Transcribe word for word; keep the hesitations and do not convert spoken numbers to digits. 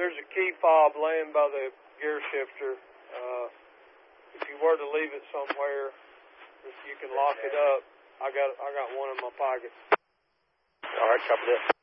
there's a key fob laying by the gear shifter. Uh, if you were to leave it somewhere, if you can lock it up, I got I got one in my pocket. All right, copy that.